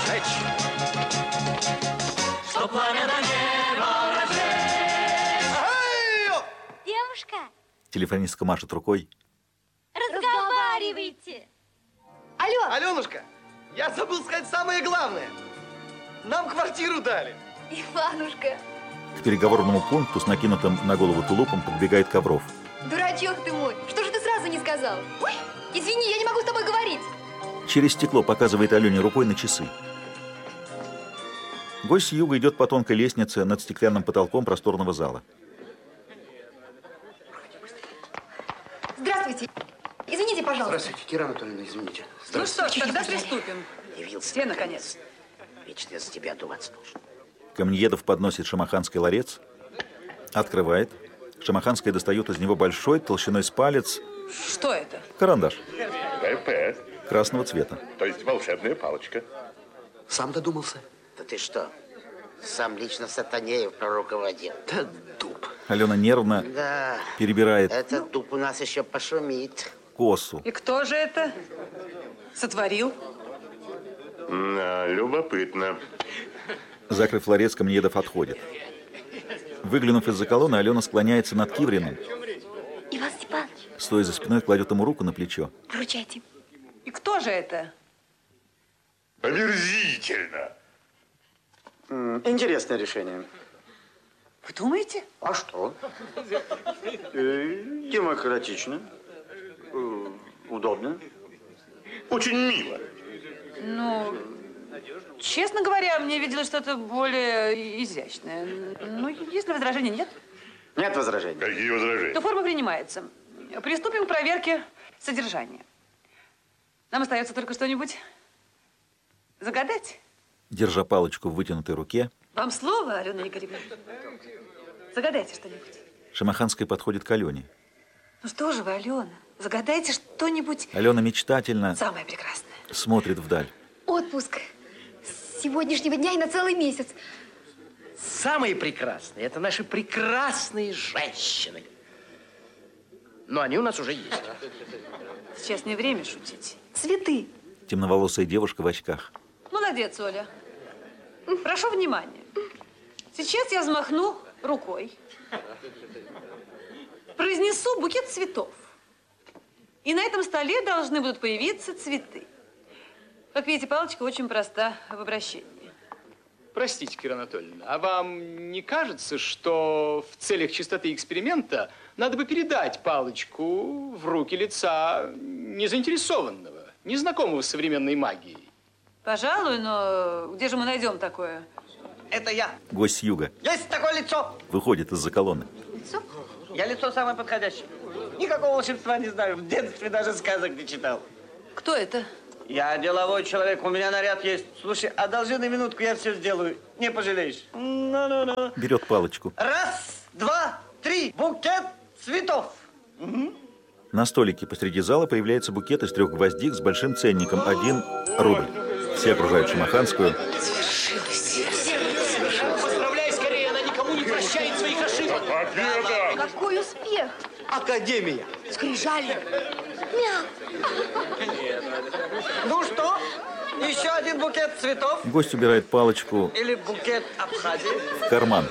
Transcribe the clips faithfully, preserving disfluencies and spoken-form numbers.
зажечь, что пламя на небо разжечь. Девушка. Телефонистка машет рукой. Разговаривайте. Алло. Аленушка, я забыл сказать самое главное. Нам квартиру дали. Иванушка. К переговорному пункту с накинутым на голову тулупом подбегает Ковров. Дурачок ты мой. Что же ты сразу не сказал? Ой, извини, я не могу с тобой говорить. Через стекло показывает Алене рукой на часы. Гость с юга идет по тонкой лестнице над стеклянным потолком просторного зала. Здравствуйте. Извините, пожалуйста. Здравствуйте, Кира Анатольевна, извините. Ну что ж, тогда приступим. Явился. Все, наконец. Вечно я за тебя отдуваться должен. Камнеедов подносит шамаханский ларец, открывает. Шамаханская достает из него большой, толщиной с палец. Что это? Карандаш. ВП. Красного цвета. То есть волшебная палочка. Сам додумался? Да ты что, сам лично Сатанеев руководил? Да дуб. Алена нервно Да, перебирает этот дуб у нас еще пошумит. косу. И кто же это сотворил? Да, любопытно. Закрыв ларец, Камнеедов отходит. Выглянув из-за колонны, Алена склоняется над Кивриным. Иван Степанович, Стоя за спиной, кладет ему руку на плечо. вручайте. И кто же это? Омерзительно. Интересное решение. Вы думаете? А что? Э, Демократично. Э, Удобно. Очень мило. Ну, честно говоря, мне виделось что-то более изящное. Ну, если возражений нет, Нет возражений. Какие возражения? то форма принимается. Приступим к проверке содержания. Нам остается только что-нибудь загадать. Держа палочку в вытянутой руке, Вам слово, Алена Игоревна. Загадайте что-нибудь. Шамаханская подходит к Алене. Ну что же вы, Алена, загадайте что-нибудь Алена мечтательно самое прекрасное. смотрит вдаль. Отпуск. С сегодняшнего дня и на целый месяц. Самые прекрасные – это наши прекрасные женщины. Но они у нас уже есть. Сейчас не время шутить. Цветы. Темноволосая девушка в очках. Молодец, Оля. Прошу внимания. Сейчас я взмахну рукой. Произнесу букет цветов. И на этом столе должны будут появиться цветы. Как видите, палочка очень проста в обращении. Простите, Кира Анатольевна, а вам не кажется, что в целях чистоты эксперимента надо бы передать палочку в руки лица незаинтересованного, незнакомого с современной магией? Пожалуй, но где же мы найдем такое? Это я. Гость с юга Есть такое лицо. выходит из-за колонны. Лицо? Я лицо самое подходящее. Никакого волшебства не знаю. В детстве даже сказок не читал. Кто это? Я деловой человек, у меня наряд есть. Слушай, одолжи на минутку, я все сделаю. Не пожалеешь. Ну-ну-ну. Берет палочку. Раз, два, три. Букет цветов. Угу. На столике посреди зала появляется букет из трех гвоздик с большим ценником. Один рубль. Все окружают Шамаханскую. Поздравляй скорее, она никому не прощает своих ошибок. Какой успех. Академия. Скрижали. Ну что? Еще один букет цветов? Гость убирает палочку Или букет Абхазии? в карман.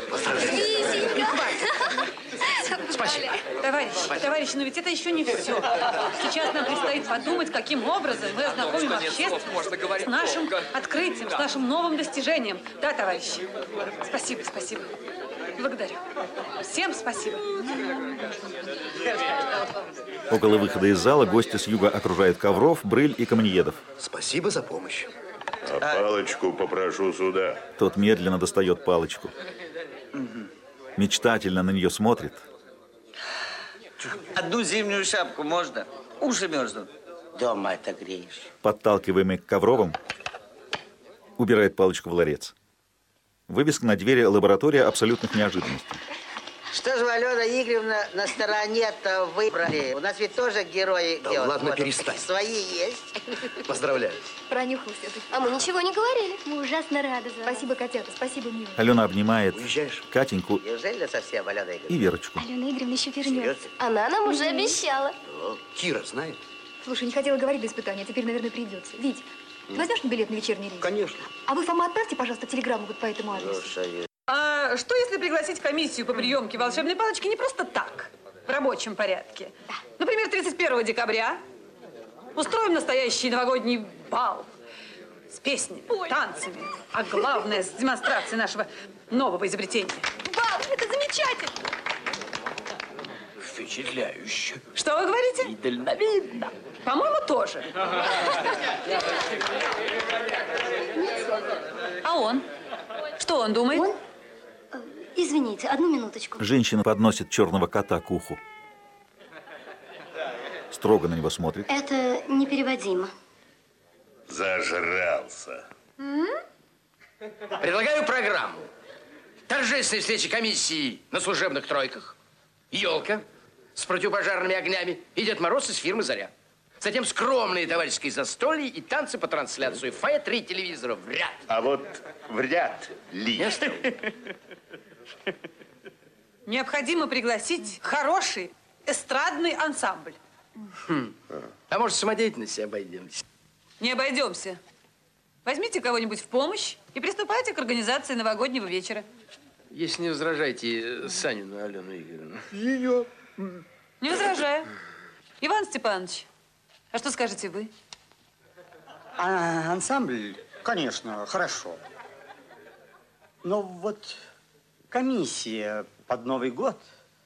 Спасибо. Товарищи, товарищи, но ведь это еще не все. Сейчас нам предстоит подумать, каким образом мы ознакомим общественность с нашим открытием, с нашим новым достижением. Да, товарищи? Спасибо, спасибо. Благодарю. Всем спасибо. Около выхода из зала гости с юга окружают Ковров, Брыль и Камнеедов. Спасибо за помощь. А палочку попрошу сюда. Тот медленно достает палочку. Мечтательно на нее смотрит. Одну зимнюю шапку можно? Уши мерзнут. Дома это греешь. Подталкиваемый к Ковровым, убирает палочку в ларец. Вывеска на двери «Лаборатория абсолютных неожиданностей». Что же вы, Алена Игоревна, на стороне-то выбрали? У нас ведь тоже герои. Да где вот, ладно, вот, перестань. Свои есть. Поздравляю. Пронюхался ты. А мы ничего не говорили. Мы ужасно рады за вас. Спасибо, котята, спасибо, милый. Алена обнимает Уезжаешь? Катеньку Неужели совсем, Алена и Игоревна? Верочку. Алена Игоревна еще вернется. Серьезно? Она нам уже обещала. Кира знает. Слушай, не хотела говорить до испытания, а теперь, наверное, придется. Вить, Возьмешь билет на вечерний рейс? Конечно. А вы, Фома, отправьте, пожалуйста, телеграмму вот по этому адресу. А что, если пригласить комиссию по приемке волшебной палочки не просто так, в рабочем порядке? Да. Например, тридцать первого декабря устроим настоящий новогодний бал с песнями, Ой. танцами, а главное, с демонстрацией нашего нового изобретения. Бал! Это замечательно! Впечатляюще. Что вы говорите? И дальновидно. По-моему, тоже. А он? Что он думает? Он? Извините, одну минуточку. Женщина подносит черного кота к уху. Строго на него смотрит. Это непереводимо. Зажрался. Предлагаю программу. Торжественная встреча комиссии на служебных тройках. Елка с противопожарными огнями и Дед Мороз из фирмы «Заря». Затем скромные товарищеские застолья и танцы по трансляции. Фае три телевизора в ряд. А вот в ряд лично. Необходимо пригласить хороший эстрадный ансамбль. Хм. А может, самодеятельности обойдемся? Не обойдемся. Возьмите кого-нибудь в помощь и приступайте к организации новогоднего вечера. Если не возражаете, Санину Алену Игоревну. Ее. Не возражаю. Иван Степанович, а что скажете вы? А, ансамбль, конечно, хорошо. Но вот комиссия под Новый год.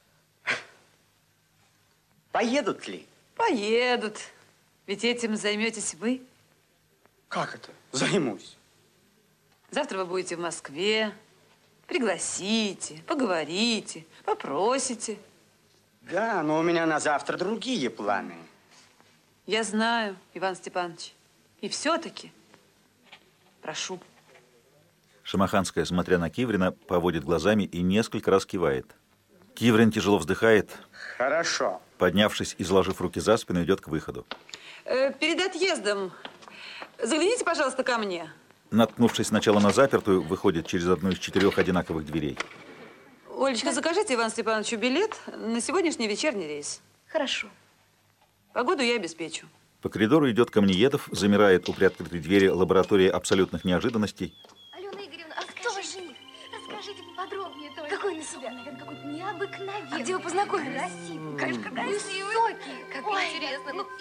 Поедут ли? Поедут. Ведь этим займетесь вы. Как это? Займусь. Завтра вы будете в Москве. Пригласите, поговорите, попросите. Да, но у меня на завтра другие планы. Я знаю, Иван Степанович. И все-таки прошу. Шамаханская, смотря на Киврина, поводит глазами и несколько раз кивает. Киврин тяжело вздыхает. Хорошо. Поднявшись и заложив руки за спину, идет к выходу. Э, перед отъездом загляните, пожалуйста, ко мне. Наткнувшись сначала на запертую, выходит через одну из четырех одинаковых дверей. Олечка, закажите Ивану Степановичу билет на сегодняшний вечерний рейс. Хорошо. Погоду я обеспечу. По коридору идет Камнеедов, замирает у приоткрытой двери лаборатории абсолютных неожиданностей. Алена Игоревна, а кто ваш жених? Расскажите подробнее только. Какой на себя, наверное, какой-то необыкновенный. А где вы познакомились? Красивый. Конечно, красивый. Высокий. Как Ой, интересно. Ну,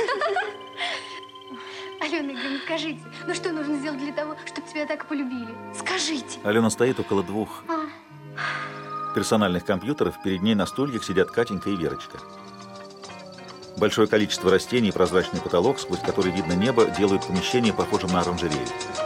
Алена Игоревна, скажите, ну что нужно сделать для того, чтобы тебя так полюбили? Скажите. Алена стоит около двух А. персональных компьютеров. Перед ней на стульях сидят Катенька и Верочка. Большое количество растений и прозрачный потолок, сквозь который видно небо, делают помещение похожим на оранжерею.